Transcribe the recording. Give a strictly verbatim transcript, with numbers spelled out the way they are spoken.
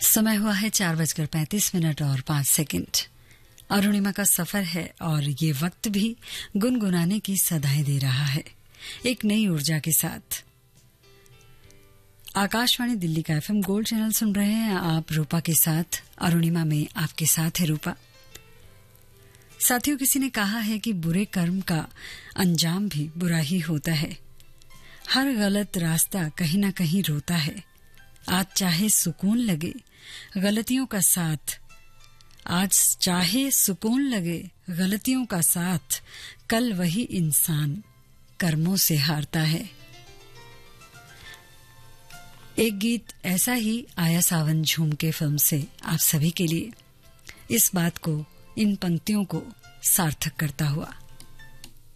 समय हुआ है चार बजकर पैंतीस मिनट और पांच सेकंड। अरुणिमा का सफर है और ये वक्त भी गुनगुनाने की सदाएं दे रहा है, एक नई ऊर्जा के साथ। आकाशवाणी दिल्ली का एफएम गोल्ड चैनल सुन रहे हैं आप रूपा के साथ। अरुणिमा में आपके साथ है रूपा। साथियों, किसी ने कहा है कि बुरे कर्म का अंजाम भी बुरा ही होता है। हर गलत रास्ता कहीं ना कहीं रोता है। आज चाहे सुकून लगे गलतियों का साथ, आज चाहे सुकून लगे गलतियों का साथ, कल वही इंसान कर्मों से हारता है। एक गीत ऐसा ही आया सावन झूम के फिल्म से आप सभी के लिए, इस बात को, इन पंक्तियों को सार्थक करता हुआ।